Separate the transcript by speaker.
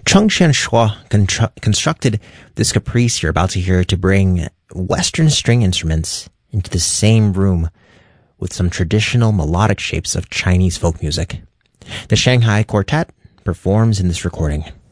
Speaker 1: Chongshan Shua constructed this caprice you're about to hear to bring Western string instruments into the same room with some traditional melodic shapes of Chinese folk music. The Shanghai Quartet performs in this recording.